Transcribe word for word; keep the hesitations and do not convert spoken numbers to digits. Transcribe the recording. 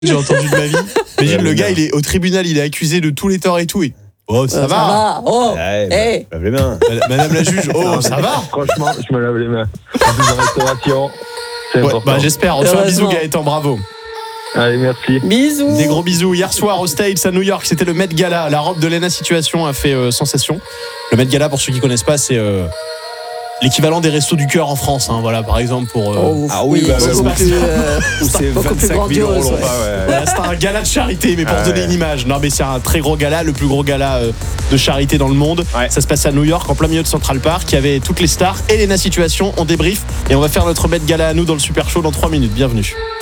j'ai entendu de ma vie. Imagine, le gars, il est au tribunal, il est accusé de tous les torts et tout. Et... Oh, ça, euh, va. ça va. Oh, Ouais, hey. bah, lave les mains. Madame la juge, oh, ça va. Franchement, je me lave les mains. En plus de restauration, c'est Ouais, important. bah, j'espère. On te fait un bisou, Heureusement. Gaëtan, bravo. Allez, merci. Bisous. Des gros bisous. Hier soir au States à New York, c'était le Met Gala. La robe de Lena Situation a fait euh, sensation. Le Met Gala, pour ceux qui ne connaissent pas, c'est euh, l'équivalent des restos du cœur en France. Hein, voilà, par exemple pour. Euh, Oh, Ah oui, bah, beaucoup bah, plus, euh, C'est beaucoup plus vingt-cinq mille euros grandiose. le Ouais. repas, ouais. Voilà, c'est un gala de charité, mais pour Ah donner ouais. une image. Non, mais c'est un très gros gala, le plus gros gala euh, de charité dans le monde. Ouais. Ça se passe à New York, en plein milieu de Central Park. Il y avait toutes les stars et Lena Situation. On débrief et on va faire notre Met Gala à nous dans le Super Show dans trois minutes. Bienvenue.